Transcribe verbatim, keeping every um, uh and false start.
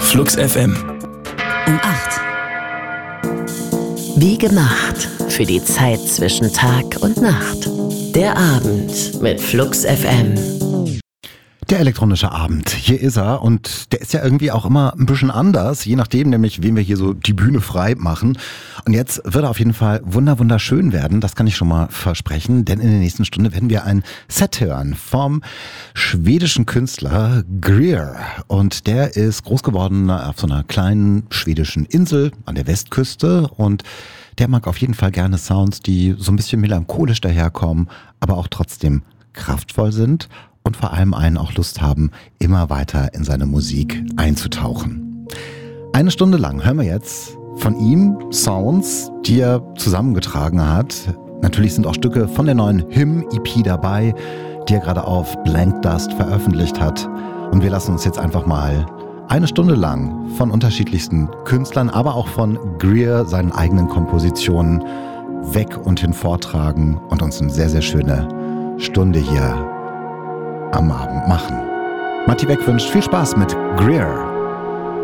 Flux F M. Um acht. Wie gemacht für die Zeit zwischen Tag und Nacht. Der Abend mit Flux F M. Der elektronische Abend, hier ist er und der ist ja irgendwie auch immer ein bisschen anders, je nachdem nämlich, wem wir hier so die Bühne frei machen. Und jetzt wird er auf jeden Fall wunder wunderschön werden, das kann ich schon mal versprechen, denn in der nächsten Stunde werden wir ein Set hören vom schwedischen Künstler Greer. Und der ist groß geworden auf so einer kleinen schwedischen Insel an der Westküste und der mag auf jeden Fall gerne Sounds, die so ein bisschen melancholisch daherkommen, aber auch trotzdem kraftvoll sind. Und vor allem einen auch Lust haben, immer weiter in seine Musik einzutauchen. Eine Stunde lang hören wir jetzt von ihm Sounds, die er zusammengetragen hat. Natürlich sind auch Stücke von der neuen Him-E P dabei, die er gerade auf Blank Dust veröffentlicht hat. Und wir lassen uns jetzt einfach mal eine Stunde lang von unterschiedlichsten Künstlern, aber auch von Greer, seinen eigenen Kompositionen, weg und hin vortragen und uns eine sehr, sehr schöne Stunde hier am Abend machen. Matti Beck wünscht viel Spaß mit Greer.